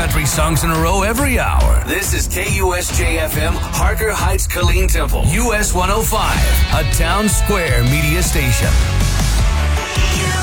country songs in a row every hour. This is KUSJ-FM, Harker Heights, Killeen Temple, US 105, a Town Square media station.